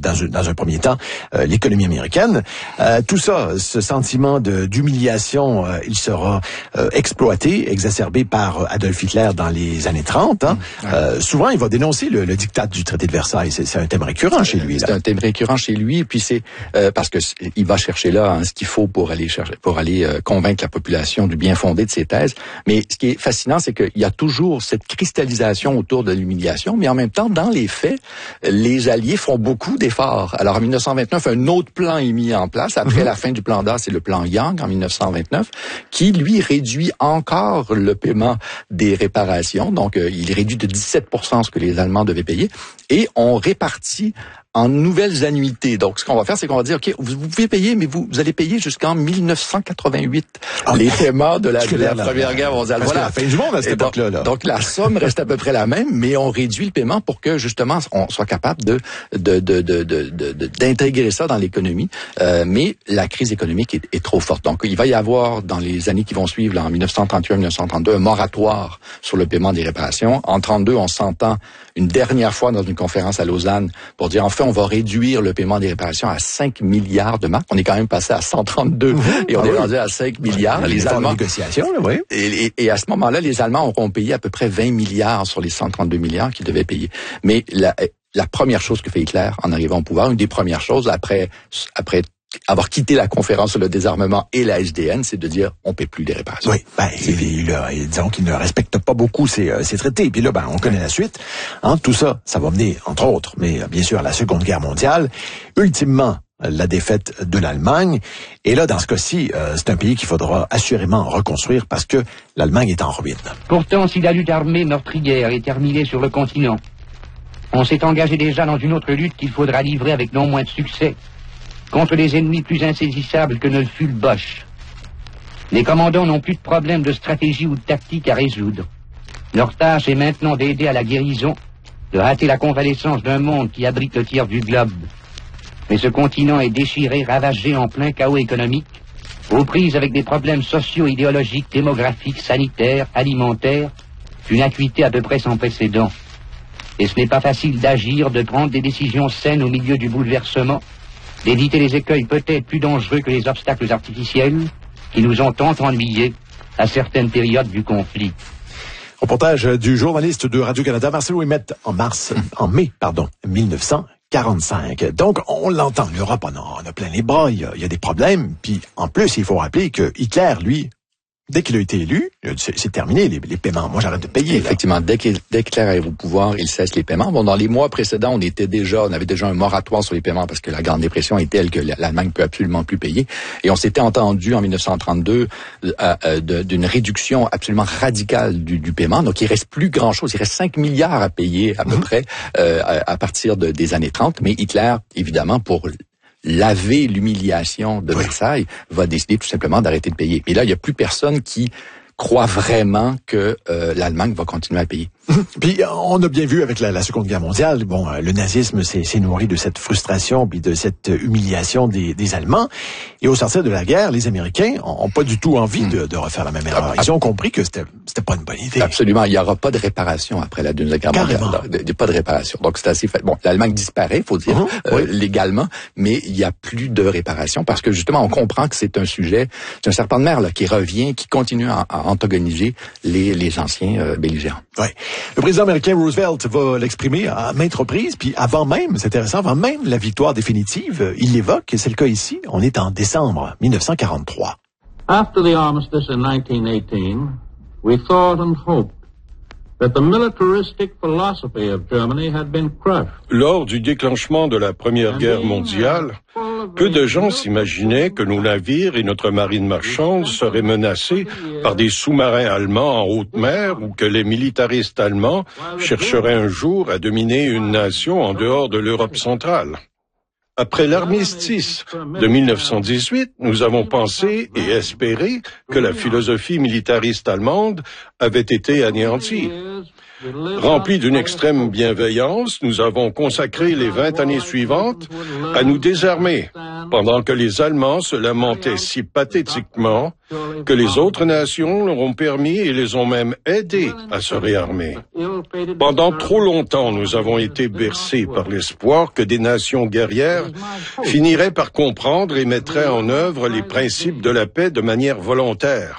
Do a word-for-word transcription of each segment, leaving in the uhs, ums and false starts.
dans, dans un premier temps euh, l'économie américaine. Euh, tout ça, ce sentiment de, d'humiliation, euh, il sera euh, exploité, exacerbé par Adolf Hitler dans les années trente. Hein. Mmh, ouais. euh, souvent, il va dénoncer le, le diktat du traité de Versailles. C'est, c'est un thème récurrent chez lui. Là. C'est un thème récurrent chez lui, et puis c'est euh, parce que il va chercher là hein, ce qu'il faut pour aller chercher, pour aller euh, convaincre la population du bien fondé de ses thèses. Mais ce qui est fascinant, c'est qu'il y a toujours cette cristallisation autour de l'humiliation, mais en même temps, dans les faits, les Alliés font beaucoup d'efforts. Alors en dix-neuf cent vingt-neuf, un autre plan est mis en place. Après mm-hmm. la fin du plan D A, c'est le plan Young en dix-neuf cent vingt-neuf, qui lui réduit encore le paiement des réparations. Donc euh, il réduit de dix-sept pour cent ce que les Allemands devaient payer, et on répartit en nouvelles annuités. Donc, ce qu'on va faire, c'est qu'on va dire, OK, vous, vous pouvez payer, mais vous, vous allez payer jusqu'en dix-neuf cent quatre-vingt-huit ah, les paiements de la, de la, la Première Guerre mondiale. Voilà. La fin du monde à cette époque-là. Là. Donc, la somme reste à peu près la même, mais on réduit le paiement pour que, justement, on soit capable de, de, de, de, de, de, de d'intégrer ça dans l'économie. Euh, mais la crise économique est, est trop forte. Donc, il va y avoir, dans les années qui vont suivre, là, en dix-neuf cent trente et un dix-neuf cent trente-deux, un moratoire sur le paiement des réparations. En trente-deux, on s'entend une dernière fois dans une conférence à Lausanne pour dire, en fait, on va réduire le paiement des réparations à cinq milliards de marks. On est quand même passé à cent trente-deux mmh, et on ah est oui. rendu à cinq milliards. Ouais, les Allemands, négociations, là, oui. Et, et, et à ce moment-là, les Allemands auront payé à peu près vingt milliards sur les cent trente-deux milliards qu'ils devaient payer. Mais la, la première chose que fait Hitler en arrivant au pouvoir, une des premières choses après, après avoir quitté la conférence sur le désarmement et la S D N, c'est de dire on paie plus des réparations. Oui, ben, il, il, il, disons qu'il ne respecte pas beaucoup ces, ces traités. Et puis là, ben, on connaît la suite. Hein, tout ça, ça va mener, entre autres, mais bien sûr, à la Seconde Guerre mondiale. Ultimement, la défaite de l'Allemagne. Et là, dans ce cas-ci, euh, c'est un pays qu'il faudra assurément reconstruire parce que l'Allemagne est en ruine. Pourtant, si la lutte armée meurtrière est terminée sur le continent, on s'est engagé déjà dans une autre lutte qu'il faudra livrer avec non moins de succès contre des ennemis plus insaisissables que ne le fut le Boche. Les commandants n'ont plus de problème de stratégie ou de tactique à résoudre. Leur tâche est maintenant d'aider à la guérison, de hâter la convalescence d'un monde qui abrite le tiers du globe. Mais ce continent est déchiré, ravagé en plein chaos économique, aux prises avec des problèmes sociaux, idéologiques, démographiques, sanitaires, alimentaires, d'une acuité à peu près sans précédent. Et ce n'est pas facile d'agir, de prendre des décisions saines au milieu du bouleversement, d'éviter les écueils peut-être plus dangereux que les obstacles artificiels qui nous ont tant ennuyés à certaines périodes du conflit. Reportage du journaliste de Radio-Canada, Marcelo Ouimet, en mars, en mai, pardon, dix-neuf cent quarante-cinq. Donc, on l'entend, l'Europe, on a, on a plein les bras, il y a, il y a des problèmes, puis en plus, il faut rappeler que Hitler, lui, dès qu'il a été élu, c'est, c'est terminé, les, les paiements. Moi, j'arrête de payer. Effectivement, dès qu'il, dès qu'il arrive au pouvoir, il cesse les paiements. Bon, dans les mois précédents, on était déjà, on avait déjà un moratoire sur les paiements parce que la Grande Dépression est telle que l'Allemagne peut absolument plus payer. Et on s'était entendu en dix-neuf cent trente-deux euh, euh, de, d'une réduction absolument radicale du, du paiement. Donc, il reste plus grand-chose. Il reste cinq milliards à payer à peu mmh. près euh, à, à partir de, des années trente. Mais Hitler, évidemment, pour laver l'humiliation de Versailles, oui. va décider tout simplement d'arrêter de payer. Et là, il n'y a plus personne qui croit vraiment que euh, l'Allemagne va continuer à payer. Puis on a bien vu avec la, la Seconde Guerre mondiale, bon, euh, le nazisme s'est, s'est nourri de cette frustration puis de cette humiliation des, des Allemands. Et au sortir de la guerre, les Américains ont pas du tout envie de, de refaire la même erreur. Ils ont compris que c'était, c'était pas une bonne idée. Absolument, il y aura pas de réparation après la Deuxième Guerre mondiale. Il n'y a pas de réparation. Donc c'est assez fait. Bon, l'Allemagne disparaît, faut dire, uh-huh, euh, oui. légalement, mais il y a plus de réparation parce que justement on comprend que c'est un sujet, c'est un serpent de mer là qui revient, qui continue à, à antagoniser les, les anciens euh, belligérants. Oui. Le président américain Roosevelt va l'exprimer à maintes reprises, puis avant même, c'est intéressant, avant même la victoire définitive, il l'évoque, et c'est le cas ici, on est en décembre dix-neuf cent quarante-trois. After the armistice in nineteen eighteen, we thought and hoped that the militaristic philosophy of Germany had been crushed. Lors du déclenchement de la Première Guerre mondiale, peu de gens s'imaginaient que nos navires et notre marine marchande seraient menacés par des sous-marins allemands en haute mer ou que les militaristes allemands chercheraient un jour à dominer une nation en dehors de l'Europe centrale. Après l'armistice de dix-neuf cent dix-huit, nous avons pensé et espéré que la philosophie militariste allemande avait été anéantie. Remplis d'une extrême bienveillance, nous avons consacré les vingt années suivantes à nous désarmer, pendant que les Allemands se lamentaient si pathétiquement que les autres nations leur ont permis et les ont même aidés à se réarmer. Pendant trop longtemps, nous avons été bercés par l'espoir que des nations guerrières finiraient par comprendre et mettraient en œuvre les principes de la paix de manière volontaire.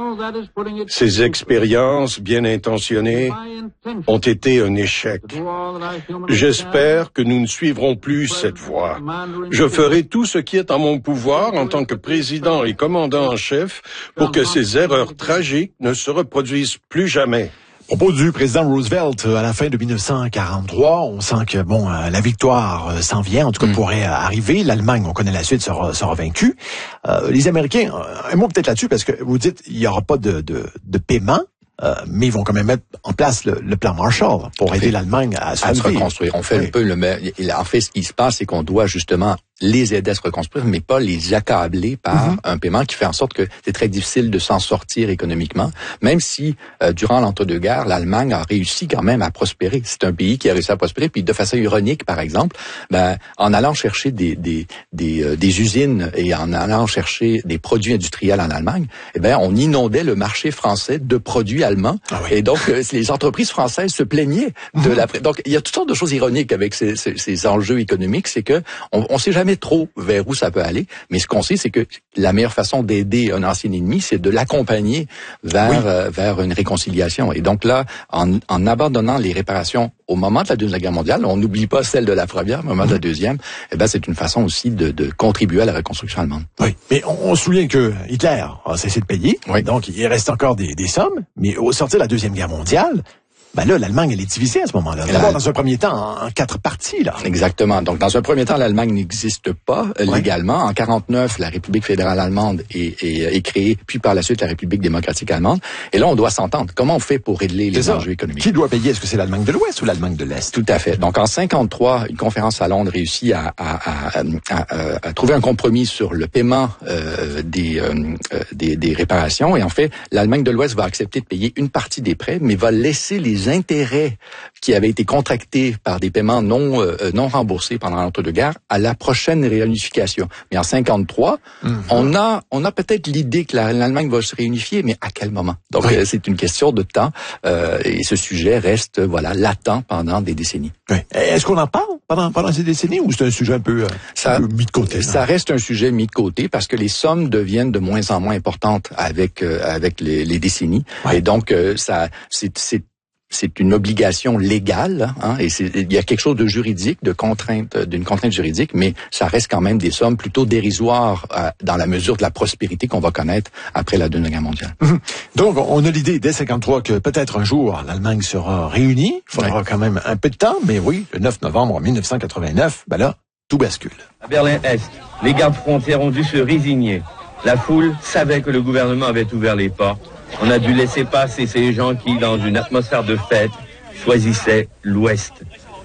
Ces expériences bien intentionnées ont été un échec. J'espère que nous ne suivrons plus cette voie. Je ferai tout ce qui est en mon pouvoir en tant que président et commandant en chef pour que ces erreurs tragiques ne se reproduisent plus jamais. Propos du président Roosevelt à la fin de mille neuf cent quarante-trois, on sent que bon, la victoire s'en vient, en tout cas mm. pourrait arriver. L'Allemagne, on connaît la suite, sera, sera vaincue. Euh, les Américains, un mot peut-être là-dessus, parce que vous dites il n'y aura pas de, de, de paiement. Euh, mais ils vont quand même mettre en place le, le plan Marshall pour aider l'Allemagne à se, à se reconstruire. On fait oui. un peu le. En fait, ce qui se passe, c'est qu'on doit justement les aider à se reconstruire, mais pas les accabler par mm-hmm. un paiement qui fait en sorte que c'est très difficile de s'en sortir économiquement, même si, euh, durant l'entre-deux-guerres, l'Allemagne a réussi quand même à prospérer. C'est un pays qui a réussi à prospérer, puis de façon ironique, par exemple, ben, en allant chercher des, des, des, euh, des usines et en allant chercher des produits industriels en Allemagne, eh ben, on inondait le marché français de produits allemands, ah oui. et donc, euh, les entreprises françaises se plaignaient de mm-hmm. la... Donc, il y a toutes sortes de choses ironiques avec ces, ces, ces enjeux économiques, c'est que on, on sait jamais trop vers où ça peut aller, mais ce qu'on sait, c'est que la meilleure façon d'aider un ancien ennemi, c'est de l'accompagner vers oui. euh, vers une réconciliation. Et donc là, en, en abandonnant les réparations au moment de la Deuxième Guerre mondiale, on n'oublie pas celle de la Première, au moment de la Deuxième, eh ben c'est une façon aussi de, de contribuer à la reconstruction allemande. Oui, mais on, on se souvient que Hitler a cessé de payer, oui. donc il reste encore des, des sommes, mais au sortir de la Deuxième Guerre mondiale, ben là, l'Allemagne, elle est divisée à ce moment-là. D'abord, la... dans un premier temps, en, en quatre parties, là. Exactement. Donc, dans un premier temps, l'Allemagne n'existe pas euh, ouais. légalement. En quarante-neuf, la République fédérale allemande est, est, est créée, puis par la suite, la République démocratique allemande. Et là, on doit s'entendre. Comment on fait pour régler les enjeux économiques? Qui doit payer? Est-ce que c'est l'Allemagne de l'Ouest ou l'Allemagne de l'Est? Tout à fait. Donc, en cinquante-trois, une conférence à Londres réussit à, à, à, à, à trouver un compromis sur le paiement euh, des, euh, des, des réparations. Et en fait, l'Allemagne de l'Ouest va accepter de payer une partie des prêts, mais va laisser les intérêts qui avaient été contractés par des paiements non euh, non remboursés pendant l'entre-deux-guerres à la prochaine réunification. Mais en cinquante-trois, mm-hmm. on a on a peut-être l'idée que la, l'Allemagne va se réunifier, mais à quel moment? Donc oui. euh, c'est une question de temps euh, et ce sujet reste voilà latent pendant des décennies. Oui. Est-ce qu'on en parle pendant pendant ces décennies ou c'est un sujet un peu, ça, un peu mis de côté? Là? Ça reste un sujet mis de côté parce que les sommes deviennent de moins en moins importantes avec euh, avec les, les décennies oui. et donc euh, ça c'est c'est C'est une obligation légale, hein, et c'est, il y a quelque chose de juridique, de contrainte, d'une contrainte juridique, mais ça reste quand même des sommes plutôt dérisoires euh, dans la mesure de la prospérité qu'on va connaître après la Deuxième Guerre mondiale. Mmh. Donc, on a l'idée dès cinquante-trois que peut-être un jour l'Allemagne sera réunie. Il faudra ouais. quand même un peu de temps, mais oui, le neuf novembre mille neuf cent quatre-vingt-neuf, ben là, tout bascule. À Berlin-Est, les gardes frontières ont dû se résigner. La foule savait que le gouvernement avait ouvert les portes. On a dû laisser passer ces gens qui, dans une atmosphère de fête, choisissaient l'Ouest.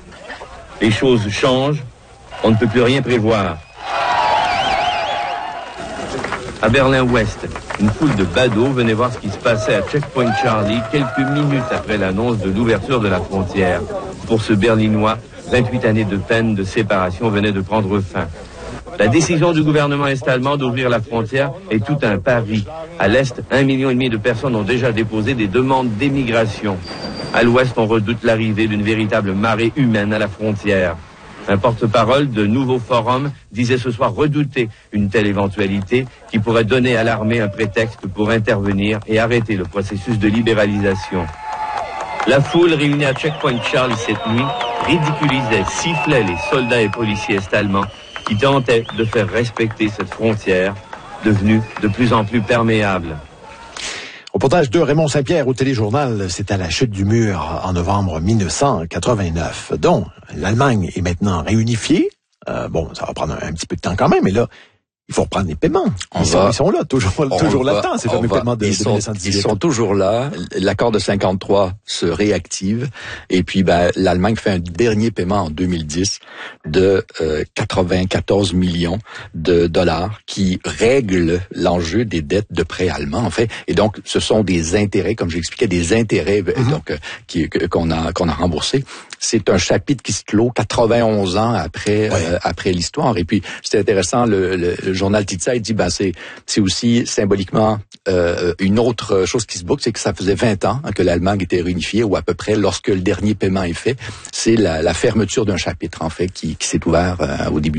Les choses changent, on ne peut plus rien prévoir. À Berlin-Ouest, une foule de badauds venait voir ce qui se passait à Checkpoint Charlie quelques minutes après l'annonce de l'ouverture de la frontière. Pour ce Berlinois, vingt-huit années de peine de séparation venaient de prendre fin. La décision du gouvernement est-allemand d'ouvrir la frontière est tout un pari. À l'Est, un million et demi de personnes ont déjà déposé des demandes d'émigration. À l'Ouest, on redoute l'arrivée d'une véritable marée humaine à la frontière. Un porte-parole de Nouveau Forum disait ce soir redouter une telle éventualité qui pourrait donner à l'armée un prétexte pour intervenir et arrêter le processus de libéralisation. La foule réunie à Checkpoint Charlie cette nuit ridiculisait, sifflait les soldats et policiers est-allemands qui tentait de faire respecter cette frontière, devenue de plus en plus perméable. Reportage de Raymond Saint-Pierre au Téléjournal, c'est à la chute du mur en novembre mille neuf cent quatre-vingt-neuf. Donc, l'Allemagne est maintenant réunifiée. Euh, bon, ça va prendre un, un petit peu de temps quand même, mais là, il faut reprendre les paiements. On ils, va, sont, ils sont là, toujours, toujours là-dedans, ces fameux va, paiements de, ils de sont, mille neuf cent dix-huit. Ils sont toujours là. L'accord de cinquante-trois se réactive. Et puis, ben, l'Allemagne fait un dernier paiement en deux mille dix de euh, quatre-vingt-quatorze millions de dollars qui règle l'enjeu des dettes de prêts allemands, en fait. Et donc, ce sont des intérêts, comme j'expliquais, des intérêts mm-hmm. donc euh, qui, qu'on a qu'on a remboursés. C'est un chapitre qui se clôt quatre-vingt-onze ans après ouais. euh, après l'histoire. Et puis, c'est intéressant, le, le, le journal Tizay dit, ben c'est c'est aussi symboliquement euh, une autre chose qui se boucle, c'est que ça faisait vingt ans hein, que l'Allemagne était réunifiée, ou à peu près lorsque le dernier paiement est fait. C'est la, la fermeture d'un chapitre, en fait, qui, qui s'est ouvert euh, au début